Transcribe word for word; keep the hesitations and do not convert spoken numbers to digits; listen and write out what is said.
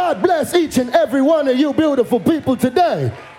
God bless each and every one of you beautiful people today.